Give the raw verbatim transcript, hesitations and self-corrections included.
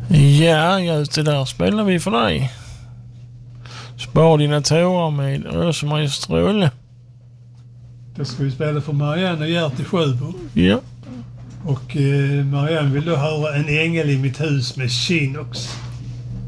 Ja, just det där spelar vi för dig. Spar dina tårar med Rose-Marie Stråle. Då ska vi spela för Marianne och Gert i Sjöbo. Ja. Och eh, Marianne vill då höra En ängel i mitt hus med Chinox.